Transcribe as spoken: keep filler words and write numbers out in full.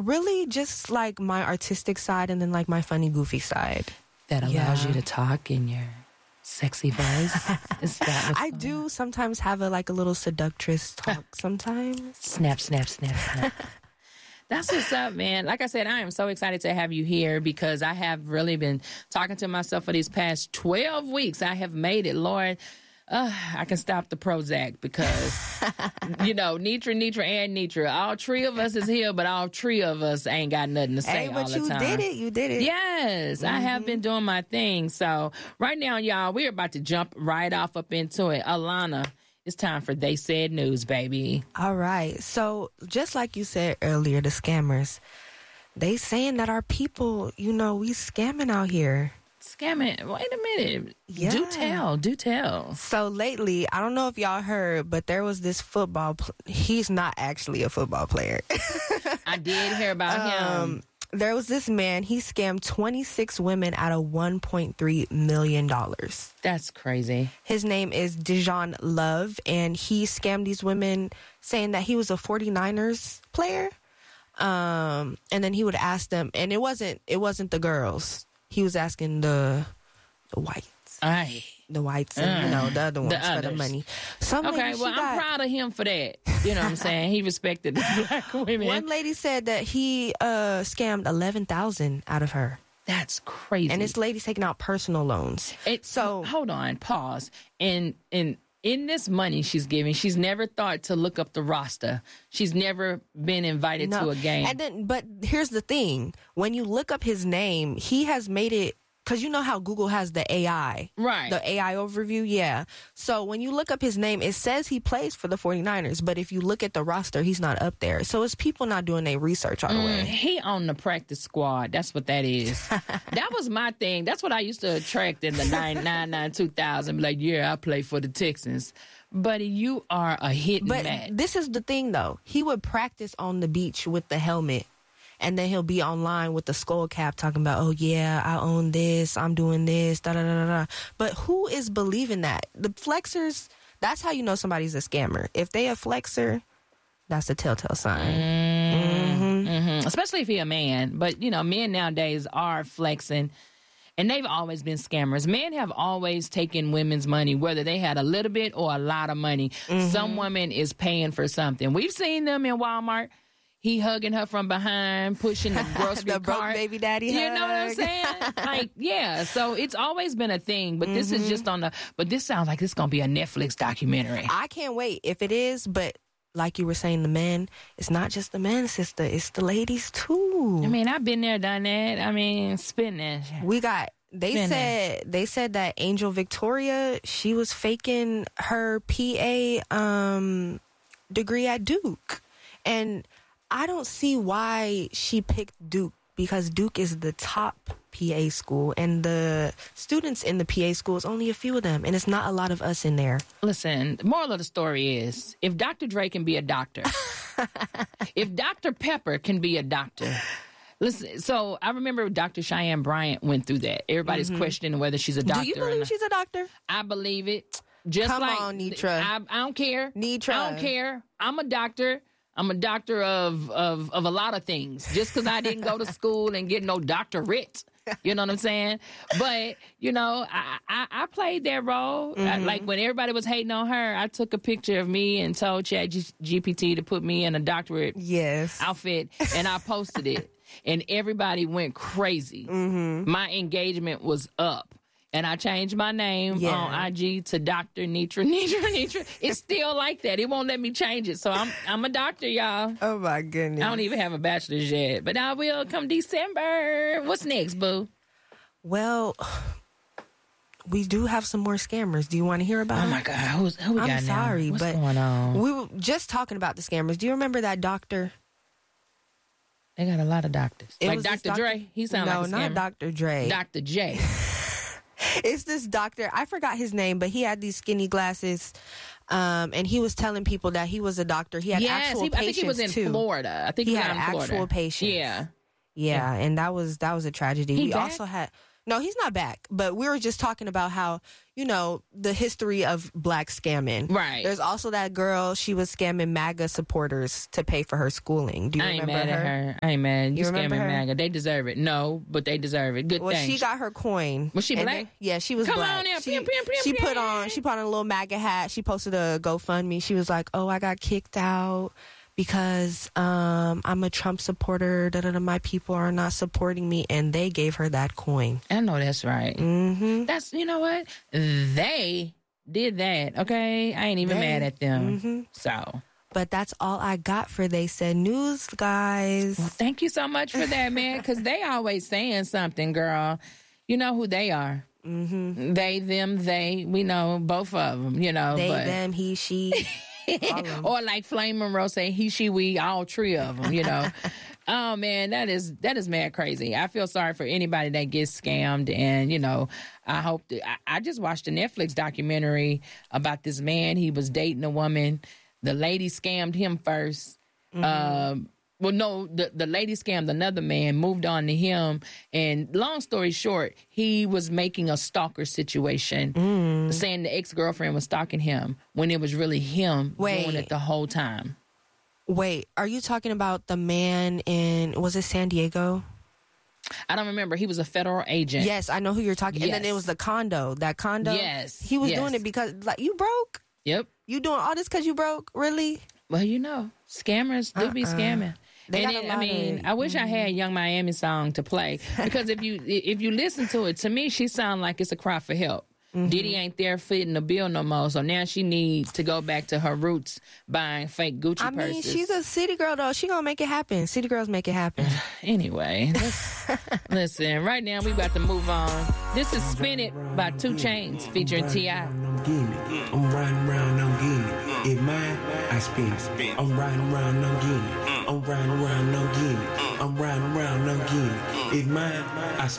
really just like my artistic side and then like my funny, goofy side. That allows Yeah. you to talk in your sexy voice. Is that what's I going do on? sometimes have a like a little seductress talk sometimes. Snap, snap, snap, snap. That's what's up, man. Like I said, I am so excited to have you here because I have really been talking to myself for these past twelve weeks. I have made it, Lord. Uh, I can stop the Prozac because, you know, Nitra, Nitra, and Nitra. All three of us is here, but all three of us ain't got nothing to say Hey, all but the you time. did it. You did it. Yes, I have been doing my thing. So right now, y'all, we're about to jump right off up into it. Alana, it's time for They Said News, baby. All right. So just like you said earlier, the scammers, they saying that our people, you know, we scamming out here. Scamming. Wait a minute. Yeah. Do tell. Do tell. So lately, I don't know if y'all heard, but there was this football. Pl- He's not actually a football player. I did hear about him. Um, there was this man. He scammed twenty-six women out of one point three million dollars. That's crazy. His name is Dijon Love, and he scammed these women saying that he was a forty-niners player. Um, and then he would ask them, and it wasn't it wasn't the girls. He was asking the the whites, Aye. the whites, and you know the other ones The for the others. money. Some Okay, lady, she well, I'm got- proud of him for that. You know what I'm saying? He respected the black women. One lady said that he uh, scammed eleven thousand out of her, That's crazy. and this lady's taking out personal loans. It, So- hold on, pause. And and in this money she's giving, she's never thought to look up the roster. She's never been invited to a game. And then, but here's the thing: when you look up his name, he has made it. Because you know how Google has the A I. Right. The A I overview, yeah. So when you look up his name, it says he plays for the forty-niners. But if you look at the roster, he's not up there. So it's people not doing their research all the way. He on the practice squad. That's what that is. That was my thing. That's what I used to attract in the nine nine nine two thousand. Be like, yeah, I play for the Texans. Buddy, you are a hit But man. this is the thing, though. He would practice on the beach with the helmet. And then he'll be online with the skull cap talking about, oh, yeah, I own this. I'm doing this. Da, da, da, da, da. But who is believing that? The flexers, that's how you know somebody's a scammer. If they a flexer, that's a telltale sign. Mm-hmm. Mm-hmm. Especially if you're a man. But, you know, men nowadays are flexing. And they've always been scammers. Men have always taken women's money, whether they had a little bit or a lot of money. Mm-hmm. Some woman is paying for something. We've seen them in Walmart. He hugging her from behind, pushing the grocery The broke cart. baby daddy You know what I'm hug. saying? Like, yeah. So it's always been a thing. But this Mm-hmm. is just on the, but this sounds like it's going to be a Netflix documentary. I can't wait if it is, but like you were saying, the men, it's not just the men, sister. It's the ladies, too. I mean, I've been there, done that. I mean, spin that. We got, they Been said, they said that Angel Victoria, she was faking her P A um, degree at Duke. And I don't see why she picked Duke, because Duke is the top P A school, and the students in the P A school is only a few of them, and it's not a lot of us in there. Listen, the moral of the story is, if Doctor Dre can be a doctor, if Doctor Pepper can be a doctor, listen, so I remember Doctor Cheyenne Bryant went through that. Everybody's questioning whether she's a doctor Do you or believe not. she's a doctor? I believe it. Just Come like on, Nitra. I, I don't care. Nitra. I don't care. I'm a doctor. I'm a doctor of, of, of a lot of things. Just because I didn't go to school and get no doctorate. You know what I'm saying? But, you know, I, I, I played that role. I, like when everybody was hating on her, I took a picture of me and told Chat G P T to put me in a doctorate Yes. outfit, and I posted it. And everybody went crazy. My engagement was up. And I changed my name Yeah. on I G to Doctor Nitra, Nitra, Nitra. It's still like that. It won't let me change it. So I'm I'm a doctor, y'all. Oh, my goodness. I don't even have a bachelor's yet, but I will come December. What's next, boo? Well, we do have some more scammers. Do you want to hear about Oh them? my God, who's, who we I'm got now? sorry, What's but going on? we were just talking about the scammers. Do you remember that doctor? They got a lot of doctors. It like was this Doctor doc- Dre. He sounds no, like a not scammer. Doctor Dre. Doctor J. It's this doctor. I forgot his name, but he had these skinny glasses, um, and he was telling people that he was a doctor. He had Yes, actual he, I patients think he was in too. Florida. I think He he, was had out in Florida. actual patients. Yeah. Yeah, and that was that was a tragedy. He we back? also had No, he's not back. But we were just talking about how, you know, the history of black scamming. Right. There's also that girl, she was scamming MAGA supporters to pay for her schooling. Do you I ain't remember mad her? at her. I ain't mad. You, You scamming remember her? MAGA. They deserve it. No, but they deserve it. Good Well, thing. she got her coin. Was she And black? then- yeah, she was Come black. on now. She, Pew, pew, pew, she pew. put on she put on a little MAGA hat. She posted a GoFundMe. She was like, "Oh, I got kicked out because um, I'm a Trump supporter. Da, da, da, my people are not supporting me," and they gave her that coin. I know that's right. Mm-hmm. That's, you know what? They did that, okay? I ain't even They- mad at them. Mhm. So, But that's all I got for They Said News, guys. well, thank you so much for that, man, because they always saying something, girl. You know who they are. Mm-hmm. They, them, they. We know both of them, you know. They, but, them, he, she. all of 'em. or like Flame Monroe say, he, she, we, all three of them, you know. Oh, man, that is that is mad crazy. I feel sorry for anybody that gets scammed. And, you know, I hope that I, I just watched a Netflix documentary about this man. He was dating a woman. The lady scammed him first. Mm-hmm. Um, well, no, the, the lady scammed another man, moved on to him. And long story short, he was making a stalker situation, mm. saying the ex-girlfriend was stalking him when it was really him Wait. doing it the whole time. Wait, are you talking about the man in, was it San Diego? I don't remember. He was a federal agent. Yes, I know who you're talking. And then Yes. it was the condo, that condo. Yes, He was yes. doing it because, like, you broke? Yep. You doing all this because you broke? Really? Well, you know, scammers do be Uh-uh. scamming. They and got a it, I lot mean, of- I wish I had Young Miami song to play because if you if you listen to it, to me, she sounds like it's a cry for help. Mm-hmm. Diddy ain't there fitting the bill no more, so now she needs to go back to her roots, buying fake Gucci I mean, purses. she's a city girl, though. She gonna make it happen. City girls make it happen. Anyway, let's, listen. Right now, we about to move on. This is "Spin It" by Two Chainz featuring T I I'm getting it. I'm riding around, I'm getting it. If mine, I spin it. I'm riding around, I'm getting it. I'm riding around, I'm getting it. I'm riding around, I'm getting it. If mine, I spin it.